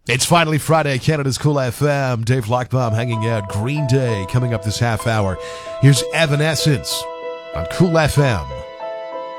It's finally Friday, Canada's Cool FM. Dave Lockbaum hanging out. Green Day coming up this half hour. Here's Evanescence on Cool FM.